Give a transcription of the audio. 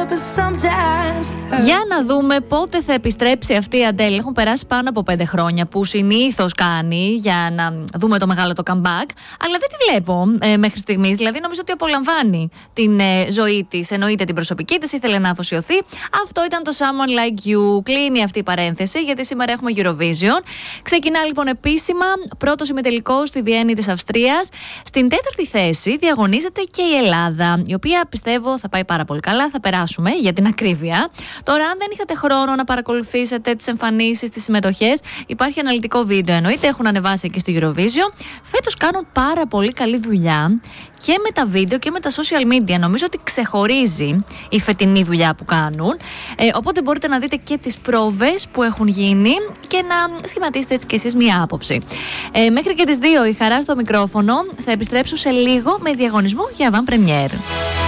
Για να δούμε πότε θα επιστρέψει αυτή η Αντέλ. Έχουν περάσει πάνω από 5 χρόνια που συνήθως κάνει για να δούμε το μεγάλο το comeback. Αλλά δεν τη βλέπω μέχρι στιγμής. Δηλαδή νομίζω ότι απολαμβάνει την ζωή της. Εννοείται την προσωπική της, ήθελε να αφοσιωθεί. Αυτό ήταν το Someone Like You. Κλείνει αυτή η παρένθεση γιατί σήμερα έχουμε Eurovision. Ξεκινά λοιπόν επίσημα. Πρώτος ημιτελικός στη Βιέννη της Αυστρίας. Στην 4η θέση διαγωνίζεται και η Ελλάδα, η οποία πιστεύω θα πάει πάρα πολύ καλά. Θα περάσουμε για την ακρίβεια. Τώρα, αν δεν είχατε χρόνο να παρακολουθήσετε τις εμφανίσεις, τις συμμετοχές, υπάρχει αναλυτικό βίντεο εννοείται. Έχουν ανεβάσει και στη Eurovision. Φέτος κάνουν πάρα πολύ καλή δουλειά και με τα βίντεο και με τα social media. Νομίζω ότι ξεχωρίζει η φετινή δουλειά που κάνουν. Οπότε μπορείτε να δείτε και τις πρόβες που έχουν γίνει και να σχηματίσετε έτσι και εσείς μία άποψη. Μέχρι και τις 2 η Χαρά στο μικρόφωνο. Θα επιστρέψω σε λίγο με διαγωνισμό για avant première.